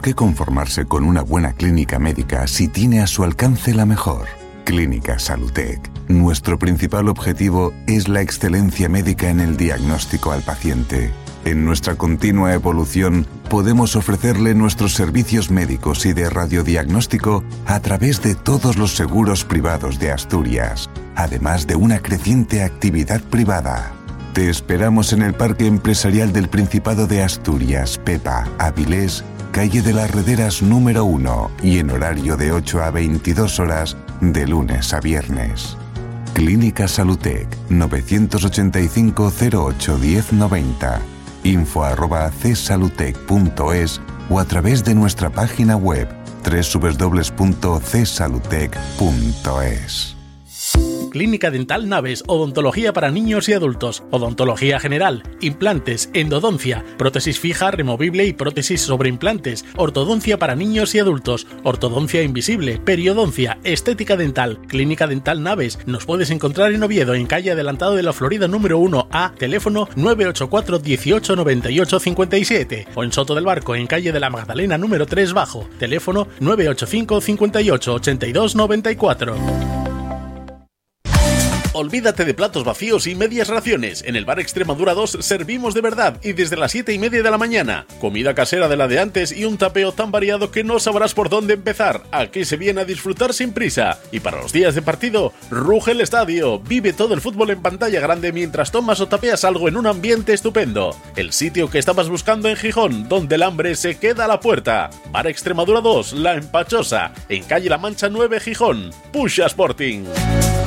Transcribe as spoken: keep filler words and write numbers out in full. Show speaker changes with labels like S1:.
S1: qué conformarse con una buena clínica médica si tiene a su alcance la mejor? Clínica Salutec. Nuestro principal objetivo es la excelencia médica en el diagnóstico al paciente. En nuestra continua evolución, podemos ofrecerle nuestros servicios médicos y de radiodiagnóstico a través de todos los seguros privados de Asturias, además de una creciente actividad privada. Te esperamos en el Parque Empresarial del Principado de Asturias, Pepa, Avilés, calle de las Rederas número uno y en horario de ocho a veintidós horas de lunes a viernes. Clínica Salutec, novecientos ochenta y cinco cero ocho diez noventa. info arroba csalutec punto es o a través de nuestra página web doble u doble u doble u punto c salutec punto es.
S2: Clínica Dental Naves, odontología para niños y adultos, odontología general, implantes, endodoncia, prótesis fija, removible y prótesis sobre implantes, ortodoncia para niños y adultos, ortodoncia invisible, periodoncia, estética dental. Clínica Dental Naves, nos puedes encontrar en Oviedo, en calle Adelantado de la Florida número uno A, teléfono nueve ocho cuatro dieciocho noventa y ocho cincuenta y siete, o en Soto del Barco, en calle de la Magdalena número tres bajo, teléfono nueve ocho cinco cincuenta y ocho ochenta y dos noventa y cuatro. Olvídate de platos vacíos y medias raciones. En el Bar Extremadura dos servimos de verdad y desde las siete y media de la mañana. Comida casera de la de antes y un tapeo tan variado que no sabrás por dónde empezar. Aquí se viene a disfrutar sin prisa. Y para los días de partido, ruge el estadio. Vive todo el fútbol en pantalla grande mientras tomas o tapeas algo en un ambiente estupendo. El sitio que estabas buscando en Gijón, donde el hambre se queda a la puerta. Bar Extremadura dos, La Empachosa, en calle La Mancha nueve, Gijón. Pusha Sporting.